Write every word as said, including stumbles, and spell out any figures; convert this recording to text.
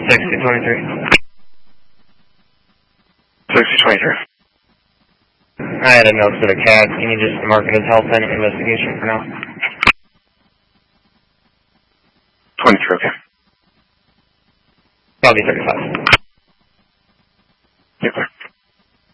sixty twenty-three. sixty twenty-three. I had a note to the C A D. Can you just mark it as health pending investigation for now? twenty-three, okay. Probably thirty-five.